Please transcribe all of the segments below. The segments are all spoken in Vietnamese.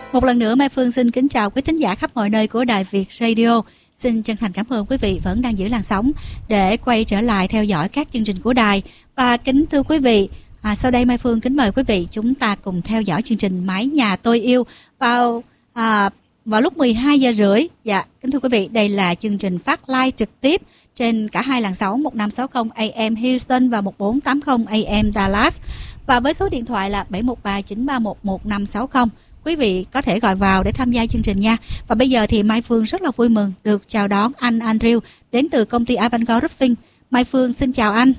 Một lần nữa Mai Phương xin kính chào quý thính giả khắp mọi nơi của Đài Việt Radio. Xin chân thành cảm ơn quý vị vẫn đang giữ làn sóng để quay trở lại theo dõi các chương trình của đài. Và kính thưa quý vị, sau đây Mai Phương kính mời quý vị chúng ta cùng theo dõi chương trình Mái Nhà Tôi Yêu vào lúc 12 giờ rưỡi. Dạ, kính thưa quý vị, đây là chương trình phát live trực tiếp trên cả hai làn sóng 1560 AM Houston và 1480 AM Dallas. Và với số điện thoại là 713-931-1560. Quý vị có thể gọi vào để tham gia chương trình nha. Và bây giờ thì Mai Phương rất là vui mừng được chào đón anh Andrew đến từ công ty Avantgarde Roofing. Mai Phương xin chào anh.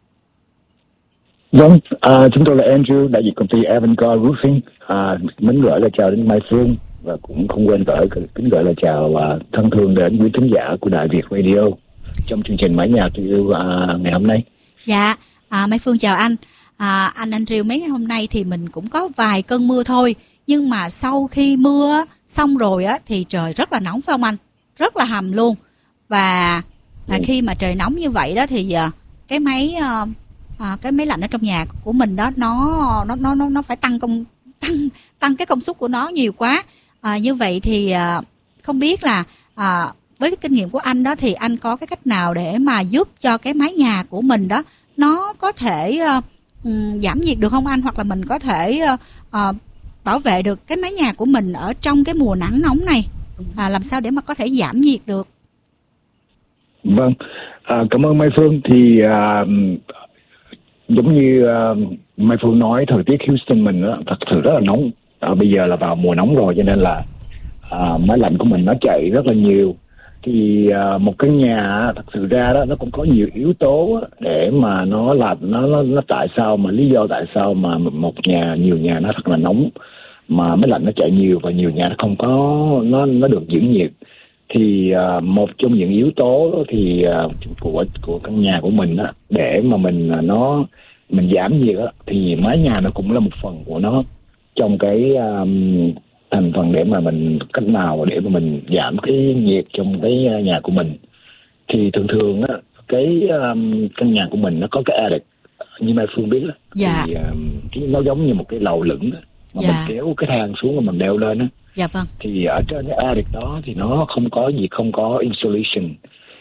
Vâng, chúng tôi là Andrew, đại diện công ty Avantgarde Roofing. Mến gửi lời chào đến Mai Phương và cũng không quên kính gửi lời chào thân thương đến quý thính giả của Đài Việt Radio trong chương trình Mái Nhà Tôi Yêu ngày hôm nay. Dạ, Mai Phương chào anh. Anh Andrew, mấy ngày hôm nay thì mình cũng có vài cơn mưa thôi. Nhưng mà sau khi mưa xong rồi á thì trời rất là nóng phải không anh? Rất là hầm luôn. Và khi mà trời nóng như vậy đó thì cái máy lạnh ở trong nhà của mình đó nó phải tăng cái công suất của nó nhiều quá. Như vậy thì không biết là với cái kinh nghiệm của anh đó thì anh có cái cách nào để mà giúp cho cái mái nhà của mình đó nó có thể giảm nhiệt được không anh? Hoặc là mình có thể bảo vệ được cái mái nhà của mình ở trong cái mùa nắng nóng này, làm sao để mà có thể giảm nhiệt được? Vâng, cảm ơn Mai Phương. Thì giống như Mai Phương nói, thời tiết Houston mình thật sự rất là nóng. Bây giờ là vào mùa nóng rồi cho nên là máy lạnh của mình nó chạy rất là nhiều. Thì một cái nhà thật sự ra đó nó cũng có nhiều yếu tố để mà nó tại sao mà lý do tại sao mà nhiều nhà nó thật là nóng mà máy lạnh nó chạy nhiều và nhiều nhà nó không có nó được giữ nhiệt. Thì một trong những yếu tố thì của căn nhà của mình á, để mà mình giảm nhiệt á, thì mái nhà nó cũng là một phần của nó trong cái thành phần để mà mình cách nào để mà mình giảm cái nhiệt trong cái nhà của mình. Thì thường á, cái căn nhà của mình nó có cái attic như Mai Phương biết đó. Dạ. Thì nó giống như một cái lầu lửng đó, mà mình kéo cái thang xuống và mình leo lên á. Dạ vâng. Thì ở trên cái attic đó thì nó không có insulation.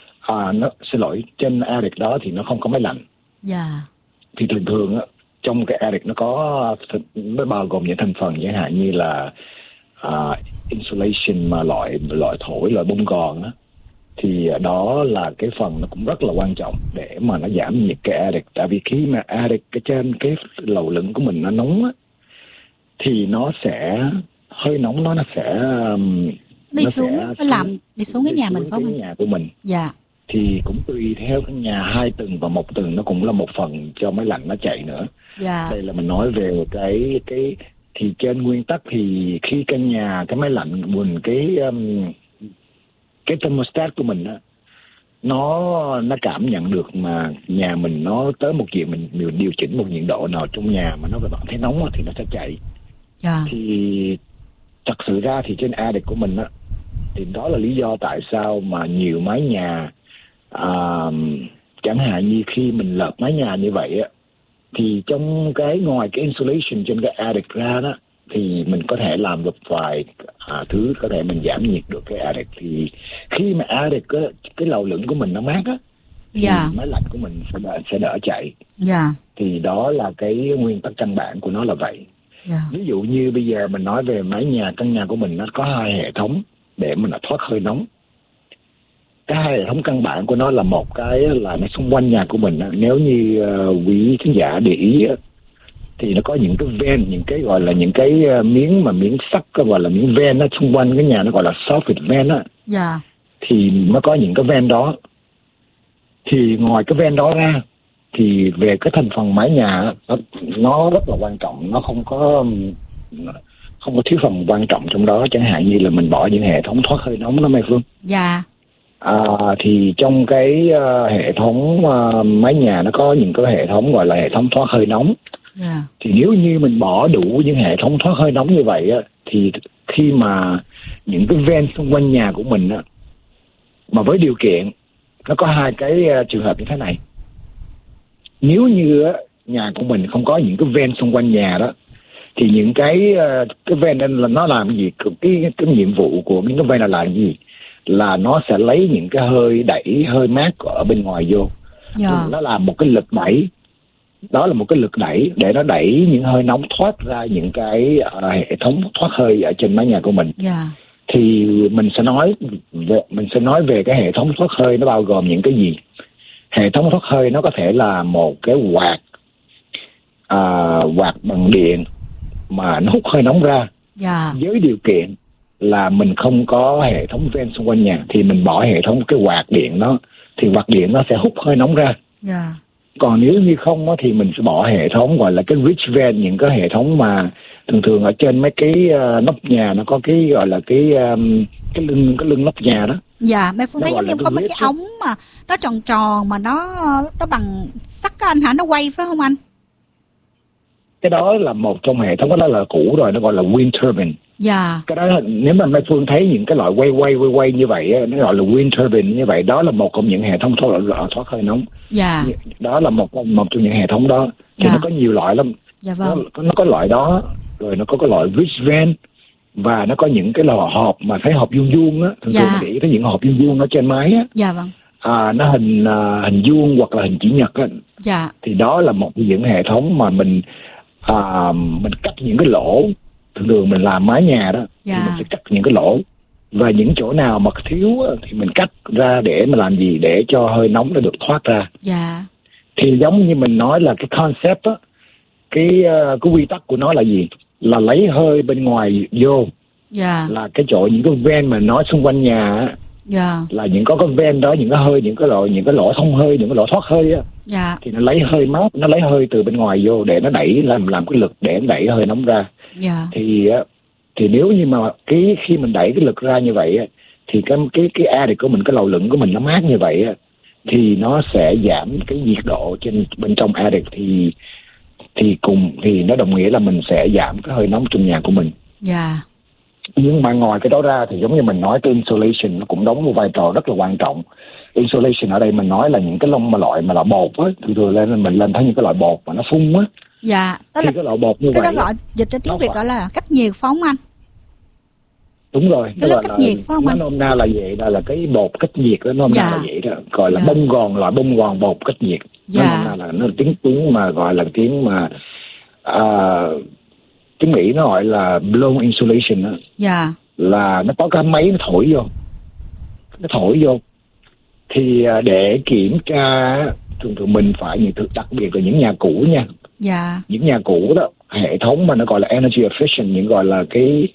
Trên attic đó thì nó không có máy lạnh. Dạ. Thì thường á, trong cái attic nó bao gồm những thành phần chẳng hạn như là insulation mà loại thổi, loại bông gòn á, thì đó là cái phần nó cũng rất là quan trọng để mà nó giảm nhiệt cái attic. Tại vì khi mà attic trên cái lầu lửng của mình nó nóng á, thì nó sẽ hơi nóng, nó sẽ đi xuống cái nhà mình phải không? Cái nhà của mình. Dạ. Thì cũng tùy theo cái nhà 2 tầng và 1 tầng nó cũng là một phần cho máy lạnh nó chạy nữa. Dạ. Đây là mình nói về cái thì trên nguyên tắc thì khi căn nhà cái máy lạnh mình cái thermostat của mình á, nó cảm nhận được mà nhà mình nó tới một chuyện mình điều chỉnh một nhiệt độ nào trong nhà mà nó bạn thấy nóng thì nó sẽ chạy. Yeah. Thì thật sự ra thì trên attic của mình á, thì đó là lý do tại sao mà nhiều mái nhà chẳng hạn như khi mình lợp mái nhà như vậy á, thì trong ngoài cái insulation trên cái attic ra đó, thì mình có thể làm được vài thứ có thể mình giảm nhiệt được cái attic. Thì khi mà attic cái lầu lửng của mình nó mát á, thì máy lạnh của mình sẽ đỡ chạy. Thì đó là cái nguyên tắc căn bản của nó là vậy. Ví dụ như bây giờ mình nói về căn nhà của mình nó có 2 hệ thống để mà nó thoát hơi nóng. Cái 2 hệ thống căn bản của nó là một cái là nó xung quanh nhà của mình. Nếu như quý khán giả để ý thì nó có những cái ven, những cái gọi là những cái miếng sắt, gọi là miếng ven nó xung quanh cái nhà, nó gọi là soffit ven á. Dạ. Thì nó có những cái ven đó. Thì ngoài cái ven đó ra thì về cái thành phần mái nhà nó rất là quan trọng, nó không có thiếu phần quan trọng trong đó. Chẳng hạn như là mình bỏ những hệ thống thoát hơi nóng đó Mai Phương. Dạ. Thì trong cái hệ thống mái nhà nó có những cái hệ thống gọi là hệ thống thoát hơi nóng. Thì nếu như mình bỏ đủ những hệ thống thoát hơi nóng như vậy á, thì khi mà những cái ven xung quanh nhà của mình á, mà với điều kiện nó có 2 cái trường hợp như thế này. Nếu như nhà của mình không có những cái ven xung quanh nhà đó, Thì những cái vent là nó làm gì, cái nhiệm vụ của những cái vent là làm gì, là nó sẽ lấy những cái hơi đẩy hơi mát ở bên ngoài vô. Nó làm một cái lực đẩy, đó là một cái lực đẩy để nó đẩy những hơi nóng thoát ra những cái hệ thống thoát hơi ở trên mái nhà của mình. Thì mình sẽ nói về cái hệ thống thoát hơi nó bao gồm những cái gì. Hệ thống thoát hơi nó có thể là một cái quạt bằng điện mà nó hút hơi nóng ra. Với điều kiện là mình không có hệ thống vent xung quanh nhà, thì mình bỏ hệ thống cái quạt điện đó, thì quạt điện nó sẽ hút hơi nóng ra. Còn nếu như không đó, thì mình sẽ bỏ hệ thống gọi là cái ridge vent, những cái hệ thống mà thường ở trên mấy cái nóc nhà nó có cái gọi là cái lưng nóc nhà đó. Mai Phương thấy giống như có mấy cái ống mà nó tròn tròn mà nó bằng sắt á anh hả, nó quay phải không anh? Cái đó là một trong hệ thống, đó là cũ rồi, nó gọi là wind turbine. Cái đó nếu mà Mai Phương thấy những cái loại quay như vậy nó gọi là wind turbine như vậy, đó là một trong những hệ thống thoát hơi nóng. Đó là một trong những hệ thống đó. Thì nó có nhiều loại lắm. Nó có loại đó, rồi nó có cái loại ridge vent, và nó có những cái lò hộp mà thấy hộp vuông á, thường mình để ý thấy những hộp vuông ở trên mái á. Nó hình vuông hoặc là hình chữ nhật á. Thì đó là một trong những hệ thống mà mình cắt những cái lỗ. Thường mình làm mái nhà đó thì mình sẽ cắt những cái lỗ, và những chỗ nào mà thiếu thì mình cắt ra để mà làm gì, để cho hơi nóng nó được thoát ra. Thì giống như mình nói là cái concept á, cái quy tắc của nó là gì, là lấy hơi bên ngoài vô. Là cái chỗ những cái vent mà nói xung quanh nhà á, là những có cái vent đó, những cái hơi, những cái lỗ thông hơi, những cái lỗ thoát hơi á, thì nó lấy hơi mát, nó lấy hơi từ bên ngoài vô để nó đẩy, làm cái lực để đẩy hơi nóng ra. Thì nếu như mà khi mình đẩy cái lực ra như vậy á, thì cái attic của mình, cái lầu lửng của mình nó mát như vậy á, thì nó sẽ giảm cái nhiệt độ trên bên trong attic, thì nó đồng nghĩa là mình sẽ giảm cái hơi nóng trong nhà của mình. Nhưng mà ngoài cái đó ra thì giống như mình nói, cái insulation nó cũng đóng một vai trò rất là quan trọng. Insulation ở đây mình nói là những cái loại mà là bột á, thường lên mình lên thấy những cái loại bột mà nó phun á. Đó là cái loại bột như vậy. Cái đó gọi dịch ra tiếng Việt gọi là cách nhiệt phải không anh? Đúng rồi. Cái lớp cách nhiệt phải không anh? Nó nôm na là vậy, là cái bột cách nhiệt đó, nôm na là vậy đó, gọi là bông gòn, loại bông gòn bột cách nhiệt. Nó nôm na là nó tiếng mà gọi là tiếng mà tiếng Mỹ nó gọi là blown insulation đó. Là nó có cái máy nó thổi vô. Thì để kiểm tra, thường mình phải đặc biệt là những nhà cũ nha. Những nhà cũ đó, hệ thống mà nó gọi là energy efficient, những gọi là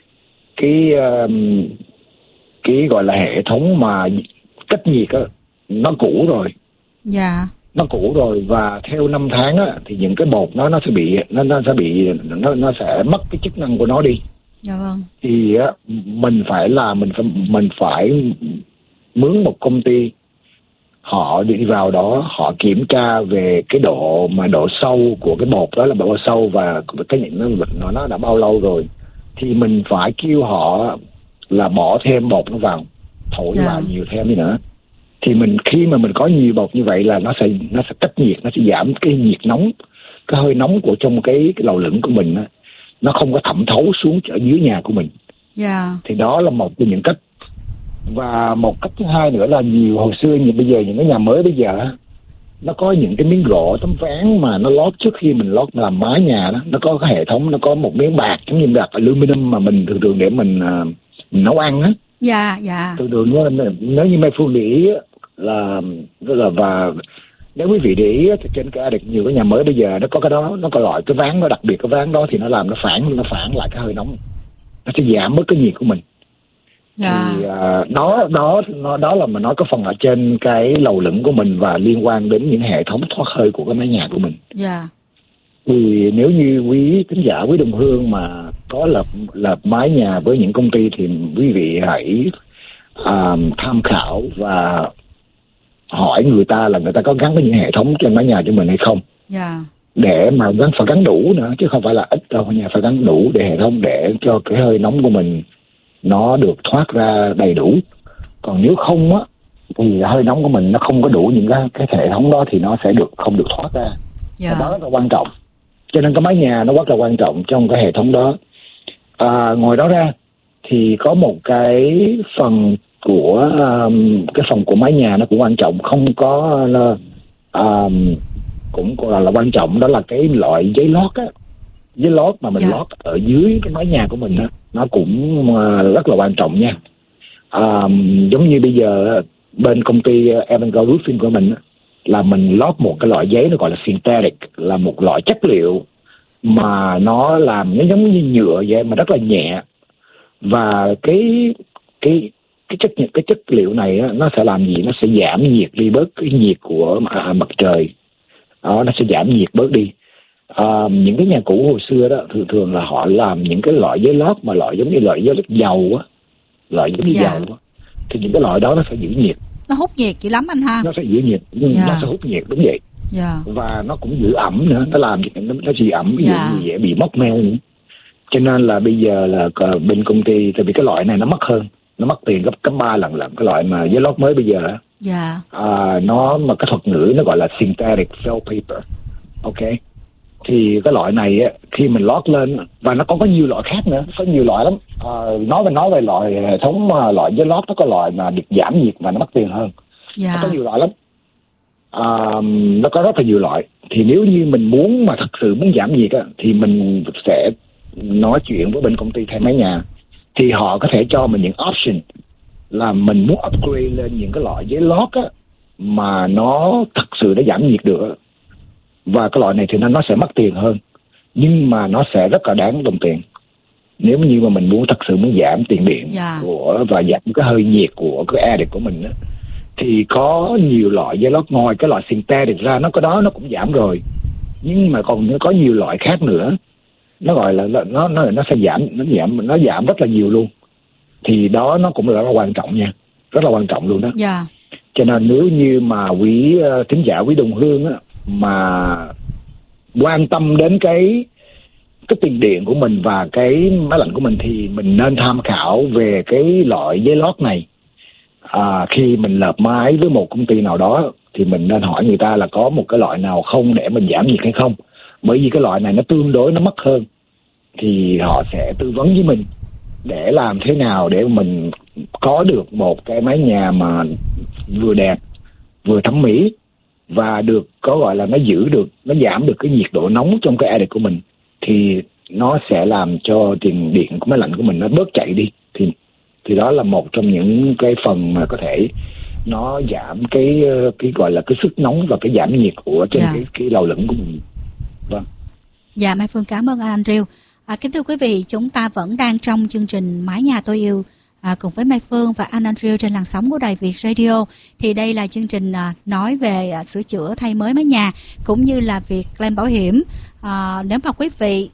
cái gọi là hệ thống mà cách nhiệt á, nó cũ rồi. Nó cũ rồi, và theo năm tháng á, thì những cái bột nó sẽ bị nó sẽ mất cái chức năng của nó đi. Thì á, mình phải mướn một công ty, họ đi vào đó, họ kiểm tra về cái độ sâu của cái bột đó, là độ sâu và cái nó đã bao lâu rồi, thì mình phải kêu họ là bỏ thêm bột nó vào, thổi vào nhiều thêm đi nữa. Thì khi mà mình có nhiều bột như vậy là nó sẽ cách nhiệt, nó sẽ giảm cái nhiệt nóng, cái hơi nóng của trong cái lầu lửng của mình á, nó không có thẩm thấu xuống ở dưới nhà của mình. Thì đó là một trong những cách. Và một cách thứ hai nữa là hồi xưa như bây giờ, những cái nhà mới bây giờ nó có những cái miếng gỗ, tấm ván mà nó lót trước khi mình lót làm mái nhà đó, nó có cái hệ thống, nó có một miếng bạc giống như bạc aluminum mà mình thường để mình nấu ăn á. Thường nếu như Mai Phương để ý là và nếu quý vị để ý thì trên cái attic nhiều cái nhà mới bây giờ nó có cái đó, nó có loại cái ván đó, đặc biệt cái ván đó thì nó làm nó phản lại cái hơi nóng, nó sẽ giảm bớt cái nhiệt của mình. Thì đó là mình nói cái phần ở trên cái lầu lửng của mình và liên quan đến những hệ thống thoát hơi của cái mái nhà của mình. Thì nếu như quý thính giả, quý đồng hương mà có lập mái nhà với những công ty thì quý vị hãy tham khảo và hỏi người ta là người ta có gắn cái những hệ thống trên mái nhà cho mình hay không. Để mà phải gắn đủ nữa, chứ không phải là ít đâu, nhà phải gắn đủ để hệ thống, để cho cái hơi nóng của mình nó được thoát ra đầy đủ. Còn nếu không á, thì hơi nóng của mình nó không có đủ những cái hệ thống đó thì nó sẽ không được thoát ra. Đó rất là quan trọng. Cho nên cái mái nhà nó rất là quan trọng trong cái hệ thống đó. Ngoài đó ra thì có một cái phần của mái nhà nó cũng quan trọng, không có cũng còn là quan trọng, đó là cái loại giấy lót á. Giấy lót mà mình lót ở dưới cái mái nhà của mình á, nó cũng rất là quan trọng nha. Giống như bây giờ bên công ty Avangard Roofing của mình á, là mình lót một cái loại giấy nó gọi là synthetic, là một loại chất liệu mà nó làm nó giống như nhựa vậy mà rất là nhẹ. Và cái chất liệu này á, nó sẽ làm gì? Nó sẽ giảm nhiệt đi bớt cái nhiệt của mặt trời. Đó, nó sẽ giảm nhiệt bớt đi. Những cái nhà cũ hồi xưa đó thường là họ làm những cái loại giấy lót mà loại giống như loại giấy lót dầu á, loại giống như dầu á, thì những cái loại đó nó sẽ giữ nhiệt. Nó hút nhiệt dữ lắm anh ha. Nó sẽ giữ nhiệt, nó sẽ hút nhiệt, đúng vậy. Và nó cũng giữ ẩm nữa, nó làm nó giữ ẩm, ví dụ như dễ bị mốc meo nữa. Cho nên là bây giờ là bên công ty, tại vì cái loại này nó mắc hơn, nó mắc tiền gấp 3 lần cái loại mà giấy lót mới bây giờ á. Nó mà cái thuật ngữ nó gọi là synthetic felt paper. Ok. Thì cái loại này á, khi mình lót lên, và nó còn có nhiều loại khác nữa, có nhiều loại lắm. Nói về loại hệ thống loại giấy lót, nó có loại mà được giảm nhiệt mà nó mắc tiền hơn. Nó có nhiều loại lắm. Nó có rất là nhiều loại. Thì nếu như mình muốn thật sự muốn giảm nhiệt á, thì mình sẽ nói chuyện với bên công ty thay mái nhà, thì họ có thể cho mình những option là mình muốn upgrade lên những cái loại giấy lót á mà nó thật sự đã giảm nhiệt được. Và cái loại này thì nó sẽ mất tiền hơn, nhưng mà nó sẽ rất là đáng đồng tiền nếu như mà mình thật sự muốn giảm tiền điện và giảm cái hơi nhiệt của cái attic của mình á. Thì có nhiều loại giấy lót, ngoài cái loại synthetic ra nó cũng giảm rồi, nhưng mà còn có nhiều loại khác nữa, nó gọi là nó sẽ giảm rất là nhiều luôn. Thì đó nó cũng là rất là quan trọng nha, rất là quan trọng luôn đó. Cho nên nếu như mà quý thính giả, quý đồng hương á, mà quan tâm đến cái tiền điện của mình và cái máy lạnh của mình, thì mình nên tham khảo về cái loại giấy lót này. Khi mình lợp mái với một công ty nào đó thì mình nên hỏi người ta là có một cái loại nào không để mình giảm nhiệt hay không, bởi vì cái loại này nó tương đối nó mắc hơn, thì họ sẽ tư vấn với mình để làm thế nào để mình có được một cái mái nhà mà vừa đẹp vừa thẩm mỹ và được có gọi là nó giảm được cái nhiệt độ nóng trong cái attic của mình, thì nó sẽ làm cho tiền điện của máy lạnh của mình nó bớt chạy đi. Thì đó là một trong những cái phần mà có thể nó giảm cái gọi là cái sức nóng và cái giảm nhiệt của trên cái lầu lửng của mình. Vâng. Dạ, Mai Phương cảm ơn anh Andrew. Kính thưa quý vị, chúng ta vẫn đang trong chương trình Mái Nhà Tôi Yêu cùng với Mai Phương và anh Andrew trên làn sóng của Đài Việt Radio. Thì đây là chương trình nói về sửa chữa thay mới mái nhà cũng như là việc claim bảo hiểm. Nếu mà quý vị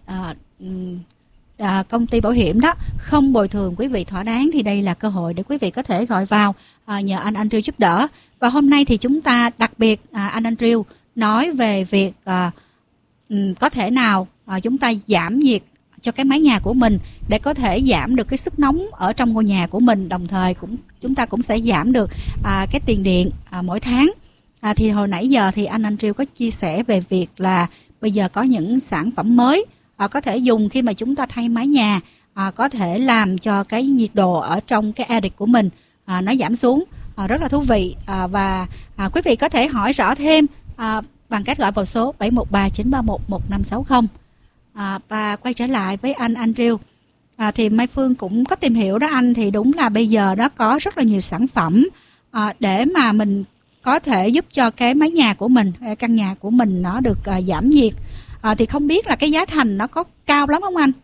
công ty bảo hiểm đó không bồi thường quý vị thỏa đáng thì đây là cơ hội để quý vị có thể gọi vào nhờ anh Andrew giúp đỡ. Và hôm nay thì chúng ta đặc biệt anh Andrew nói về việc có thể nào chúng ta giảm nhiệt cho cái mái nhà của mình để có thể giảm được cái sức nóng ở trong ngôi nhà của mình, đồng thời chúng ta cũng sẽ giảm được cái tiền điện mỗi tháng. Thì hồi nãy giờ thì anh Andrew có chia sẻ về việc là bây giờ có những sản phẩm mới có thể dùng khi mà chúng ta thay mái nhà, có thể làm cho cái nhiệt độ ở trong cái attic của mình nó giảm xuống, rất là thú vị. Và quý vị có thể hỏi rõ thêm bằng cách gọi vào số 713-931-1560. Và quay trở lại với anh Andrew, thì Mai Phương cũng có tìm hiểu đó anh, thì đúng là bây giờ đó có rất là nhiều sản phẩm để mà mình có thể giúp cho cái mái nhà của mình, căn nhà của mình nó được giảm nhiệt. Thì không biết là cái giá thành nó có cao lắm không anh?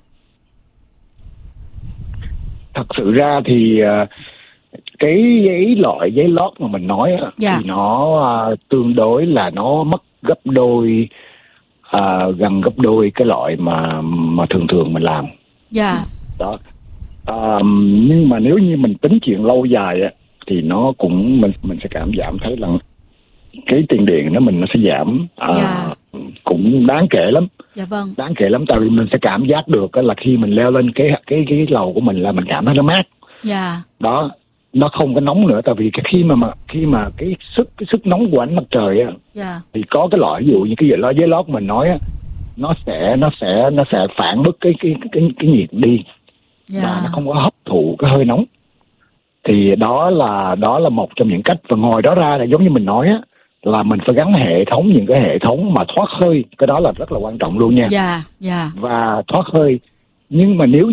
Thật sự ra thì cái loại giấy lót mà mình nói thì nó tương đối là nó mất gấp đôi, gần gấp đôi cái loại mà thường mình làm. Đó. Nhưng mà nếu như mình tính chuyện lâu dài thì nó cũng mình sẽ cảm thấy là cái tiền điện nó sẽ giảm cũng đáng kể lắm. Đáng kể lắm, tại vì mình sẽ cảm giác được là khi mình leo lên cái lầu của mình là mình cảm thấy nó mát. Đó, nó không có nóng nữa, tại vì khi mà cái sức nóng của ánh mặt trời thì có cái loại, ví dụ như cái giấy lót mình nói nó sẽ phản bức cái nhiệt đi, và nó không có hấp thụ cái hơi nóng. Thì đó là một trong những cách. Và ngoài đó ra là giống như mình nói á, là mình phải gắn những cái hệ thống mà thoát hơi, cái đó là rất là quan trọng luôn nha. Và thoát hơi. Nhưng mà nếu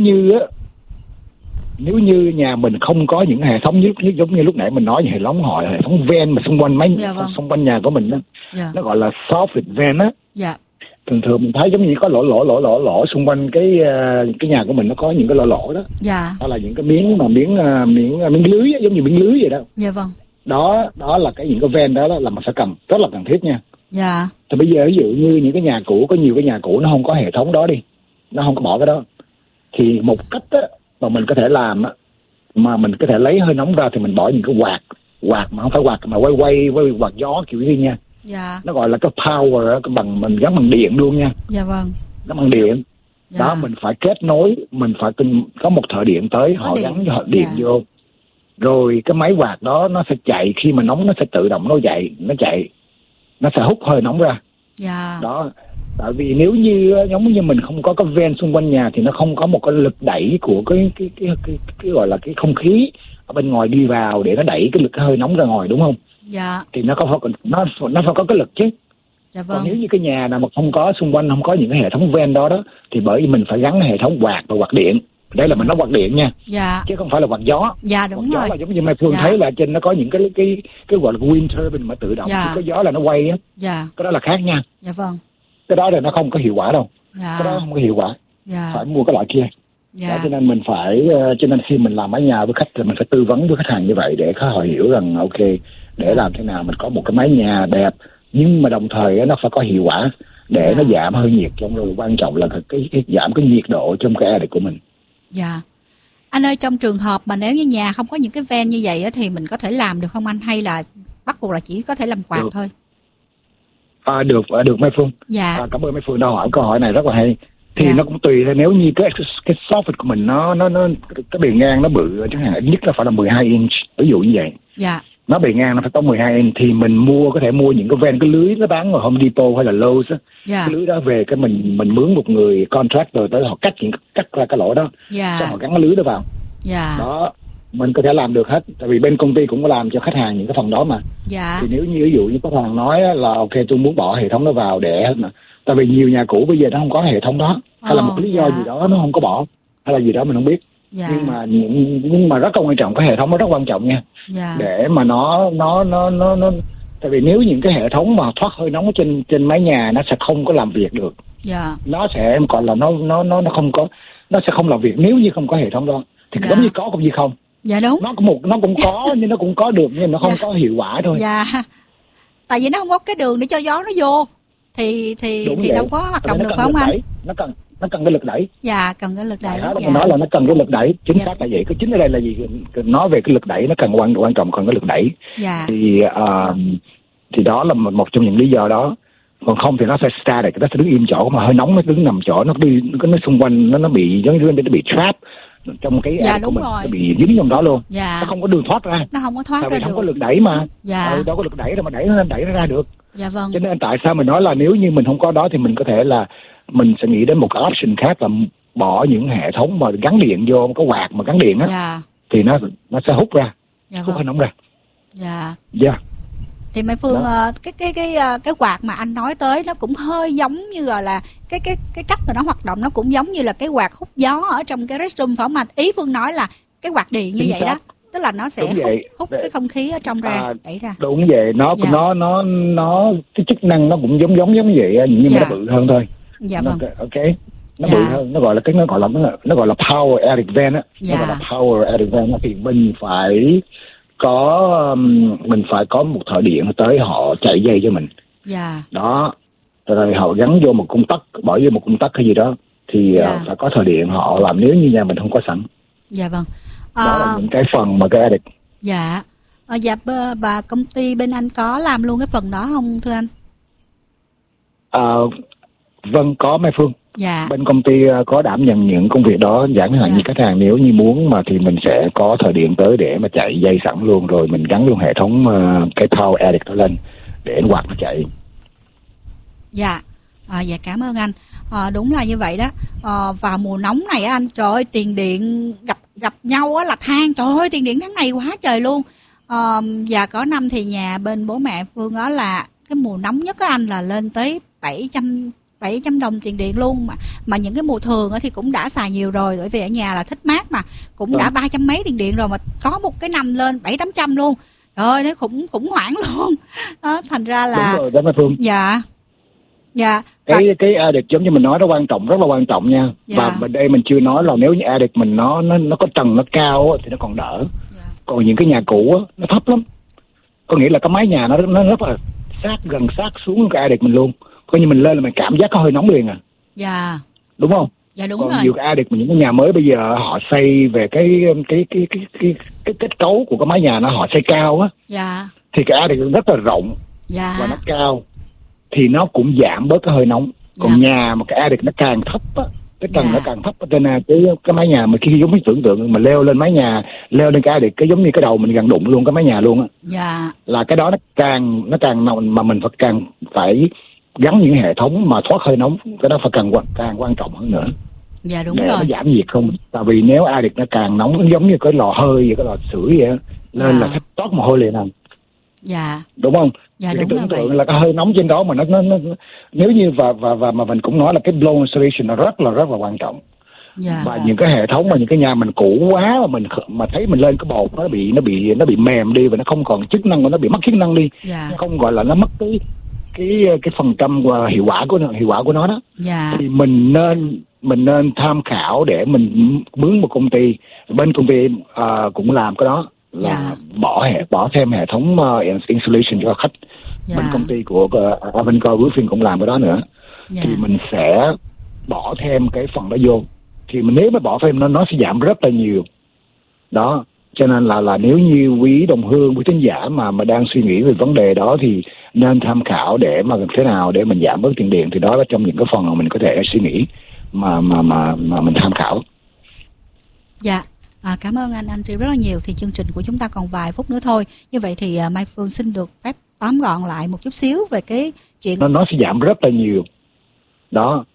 như nhà mình không có những hệ thống giống như lúc nãy mình nói, hệ thống ven mà xung quanh nhà của mình đó, nó gọi là soffit vent á. Thường mình thấy giống như có lỗ xung quanh cái nhà của mình, nó có những cái lỗ đó. Đó là những cái miếng lưới, giống như miếng lưới vậy đó. Đó là những cái ven đó là mình sẽ cầm, rất là cần thiết nha. Thì bây giờ ví dụ như những cái nhà cũ, có nhiều cái nhà cũ nó không có hệ thống đó đi, nó không có bỏ cái đó, thì một cách á mà mình có thể làm á, mà mình có thể lấy hơi nóng ra, thì mình bỏ những cái quạt mà không phải quạt mà quay quạt gió kiểu gì nha. Nó gọi là cái power, mình gắn bằng điện luôn nha. Gắn bằng điện. Đó, mình phải kết nối, mình phải có một thợ điện tới, họ gắn điện vô. Rồi cái máy quạt đó nó sẽ chạy, khi mà nóng nó sẽ tự động nó sẽ hút hơi nóng ra. Đó. Tại vì nếu như giống như mình không có cái vent xung quanh nhà, thì nó không có một cái lực đẩy của cái gọi là cái không khí ở bên ngoài đi vào để nó đẩy cái hơi nóng ra ngoài, đúng không? Thì nó phải có cái lực chứ. Còn nếu như cái nhà nào mà không có xung quanh, không có những cái hệ thống vent đó thì bởi vì mình phải gắn hệ thống quạt và quạt điện. Đây là mình nói quạt điện nha, chứ không phải là quạt gió. Đúng quạt rồi. Gió là giống như Mai Phương thấy là trên nó có những cái gọi là wind turbine mà tự động, thì có gió là nó quay á. Cái đó là khác nha. Cái đó là nó không có hiệu quả đâu. Cái đó không có hiệu quả. Phải mua cái loại kia. Đó, cho nên cho nên khi mình làm mái nhà với khách thì mình phải tư vấn với khách hàng như vậy, để họ hiểu rằng ok, để làm thế nào mình có một cái mái nhà đẹp, nhưng mà đồng thời nó phải có hiệu quả để nó giảm hơi nhiệt, trong rồi quan trọng là cái giảm cái nhiệt độ trong cái attic của mình. Anh ơi, trong trường hợp mà nếu như nhà không có những cái vent như vậy á, thì mình có thể làm được không anh, hay là bắt buộc là chỉ có thể làm quạt thôi? Được Mai Phương. Cảm ơn Mai Phương đã hỏi câu hỏi này rất là hay. Thì nó cũng tùy theo, nếu như cái soffit của mình nó cái bề ngang nó bự, chẳng hạn ít nhất nó phải là 12 inch, ví dụ như vậy. Nó bề ngang nó phải có 12 inch, thì mình có thể mua những cái ven, cái lưới nó bán ở Home Depot hay là Lowe's á. Cái lưới đó về, cái mình mướn một người contractor tới, họ cắt ra cái lỗ đó, xong họ gắn cái lưới đó vào. Đó, mình có thể làm được hết, tại vì bên công ty cũng có làm cho khách hàng những cái phần đó mà. Thì nếu như ví dụ như khách hàng nói là ok, tôi muốn bỏ hệ thống đó vào để mà, tại vì nhiều nhà cũ bây giờ nó không có hệ thống đó, hay là một lý do gì đó nó không có bỏ, hay là gì đó mình không biết. Nhưng mà rất là quan trọng, cái hệ thống nó rất quan trọng nha. Để mà nó tại vì nếu những cái hệ thống mà thoát hơi nóng trên mái nhà nó sẽ không có làm việc được. Nó sẽ gọi là nó không có, nó sẽ không làm việc nếu như không có hệ thống đó. Thì giống như có cũng như không. Đúng. Nó cũng có nhưng nó cũng có được, nhưng nó không có hiệu quả thôi. Tại vì nó không có cái đường để cho gió nó vô, thì đâu có hoạt động được, phải không anh? Nó cần cái lực đẩy. Cần cái lực đẩy. Đó, mình nói là nó cần cái lực đẩy, chính xác là vậy. Cái chính ở đây là gì? Nói về cái lực đẩy, nó cần quan trọng, cần cái lực đẩy. Thì đó là một trong những lý do đó. Còn không thì nó sẽ static, nó sẽ đứng im chỗ, mà hơi nóng nó đứng nằm chỗ, nó xung quanh nó bị giống như nó bị trap trong cái của mình, nó bị dính trong đó luôn. Nó không có đường thoát ra. Nó không có thoát ra được. Không có lực đẩy mà. Đâu có lực đẩy đâu mà đẩy nó ra được. Cho nên tại sao mình nói là nếu như mình không có đó, thì mình có thể là mình sẽ nghĩ đến một cái option khác, là bỏ những hệ thống mà gắn điện vô, có quạt mà gắn điện á, thì nó sẽ hút ra, hút hơi nóng ra. Thì Mai Phương, cái quạt mà anh nói tới nó cũng hơi giống như gọi là cái cách mà nó hoạt động, nó cũng giống như là cái quạt hút gió ở trong cái restroom, phải không anh? Ý Phương nói là cái quạt điện như vậy đó, tức là nó sẽ hút cái không khí ở trong ra, đẩy ra. Đúng vậy, nó cái chức năng nó cũng giống như vậy, nhưng mà nó bự hơn thôi. Nó bự hơn, nó gọi là power attic vent á. Nó gọi là power attic vent á, thì mình phải có một thợ điện tới, họ chạy dây cho mình. Đó, rồi họ gắn vô một công tắc, bỏ vô một công tắc hay gì đó, thì phải có thợ điện họ làm, nếu như nhà mình không có sẵn. Đó là những cái phần mà cái attic. Và công ty bên anh có làm luôn cái phần đó không thưa anh? Vâng, có Mai Phương. Bên công ty có đảm nhận những công việc đó, chẳng hạn như khách hàng nếu như muốn mà, thì mình sẽ có thợ điện tới để mà chạy dây sẵn luôn, rồi mình gắn luôn hệ thống cái power attic đó lên để quạt nó chạy. Dạ cảm ơn anh. Đúng là như vậy đó. Vào mùa nóng này á anh, trời ơi, tiền điện gặp nhau á là than, trời ơi tiền điện tháng này quá trời luôn. Và có năm thì nhà bên bố mẹ Phương đó là cái mùa nóng nhất á anh là lên tới 700 đồng tiền điện luôn, mà những cái mùa thường thì cũng đã xài nhiều rồi, bởi vì ở nhà là thích mát mà, cũng đã 300 mấy tiền điện rồi, mà có một cái năm lên 700-800 luôn. Trời ơi, nó khủng hoảng luôn đó, thành ra là đúng rồi đó Mai Phương. Dạ cái addict giống như mình nói, nó quan trọng, rất là quan trọng nha. Và bên đây mình chưa nói là nếu như addict mình nó có tầng nó cao á, thì nó còn đỡ. Còn những cái nhà cũ á, nó thấp lắm, có nghĩa là cái mái nhà nó rất là gần sát xuống cái addict mình luôn, coi như mình lên là mình cảm giác có hơi nóng liền đúng không? Dạ đúng còn rồi. Nhiều cái addict mà những cái nhà mới bây giờ họ xây về cái kết cấu của cái mái nhà họ xây cao á, thì cái addict rất là rộng và nó cao, thì nó cũng giảm bớt cái hơi nóng. Còn nhà mà cái addict nó càng thấp á, cái tầng nó càng thấp, cho nên cái mái nhà mà khi giống như tưởng tượng mà leo lên mái nhà, leo lên cái addict, cái giống như cái đầu mình gần đụng luôn cái mái nhà luôn á. Là cái đó nó càng mà mình càng phải gắn những hệ thống mà thoát hơi nóng, cái đó phải càng quan trọng hơn nữa. Dạ đúng để rồi. nó giảm nhiệt không. Tại vì nếu addict nó càng nóng, nó giống như cái lò hơi vậy, cái lò sưởi vậy, nên là toát mồ hôi liền à. Đúng không? Dạ thì đúng cái tưởng tượng là cái hơi nóng trên đó mà nó nếu như và mà mình cũng nói là cái blow insulation nó rất là quan trọng. Và những cái hệ thống mà những cái nhà mình cũ quá mà mình thấy mình lên cái bột nó bị mềm đi, và nó không còn chức năng, nó bị mất chức năng đi, không gọi là nó mất cái phần trăm và hiệu quả của nó đó. Thì mình nên tham khảo để mình mướn một công ty, bên công ty cũng làm cái đó, là bỏ thêm hệ thống insulation cho khách. Bên công ty của Avanco Roofing cũng làm cái đó nữa. Thì mình sẽ bỏ thêm cái phần đó vô, thì nếu mà bỏ thêm nó sẽ giảm rất là nhiều đó. Cho nên là nếu như quý đồng hương, quý thính giả mà đang suy nghĩ về vấn đề đó thì nên tham khảo để mà thế nào để mình giảm bớt tiền điện. Thì đó là trong những cái phần mà mình có thể suy nghĩ mà mình tham khảo. Cảm ơn anh Triều rất là nhiều. Thì chương trình của chúng ta còn vài phút nữa thôi. Như vậy thì Mai Phương xin được phép tóm gọn lại một chút xíu về cái chuyện nó sẽ giảm rất là nhiều đó.